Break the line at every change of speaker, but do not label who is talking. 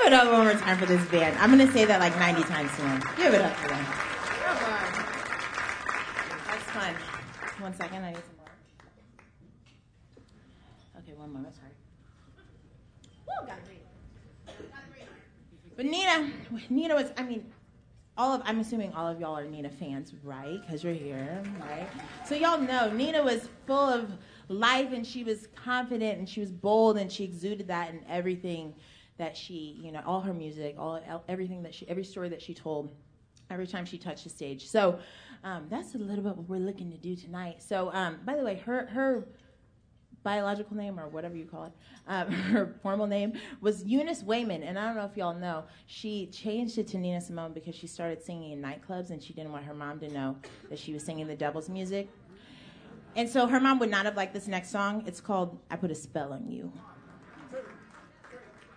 it up one more time for this band. I'm going to say that like 90 times more. Give it up for them. That's fun. 1 second, I need some more. Okay, one moment, sorry. Woo, gotta breathe. But Nina was, I'm assuming all of y'all are Nina fans, right? Because you're here, right? So y'all know Nina was full of life, and she was confident, and she was bold, and she exuded that in everything that she, all her music, everything that every story that she told, every time she touched the stage. So that's a little bit what we're looking to do tonight. So by the way, her biological name, or whatever you call it, her formal name was Eunice Wayman, and I don't know if y'all know, she changed it to Nina Simone because she started singing in nightclubs, and she didn't want her mom to know that she was singing the devil's music. And so her mom would not have liked this next song. It's called I Put a Spell on You.